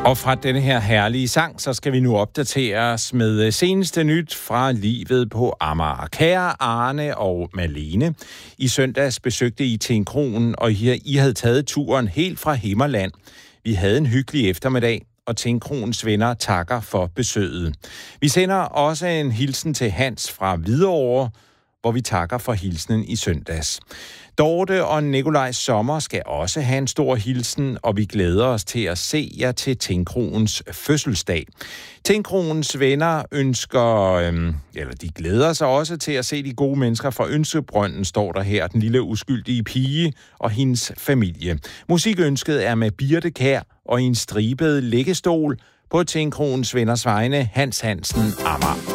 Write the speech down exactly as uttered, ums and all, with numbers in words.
Og fra denne her herlige sang, så skal vi nu opdatere os med seneste nyt fra livet på Amager. Kære Arne og Malene, i søndags besøgte I Tinkronen, og I havde taget turen helt fra Himmerland. Vi havde en hyggelig eftermiddag, og Tinkronens venner takker for besøget. Vi sender også en hilsen til Hans fra Hvidovre, hvor vi takker for hilsenen i søndags. Dorte og Nikolaj Sommer skal også have en stor hilsen, og vi glæder os til at se jer til Tinkronens fødselsdag. Tinkronens venner ønsker, øhm, eller de glæder sig også til at se de gode mennesker fra Ønskebrønden, står der her, den lille uskyldige pige og hendes familie. Musikønsket er med Birte Kjær og en stribet liggestol på Tinkronens venners vegne, Hans Hansen, Amager.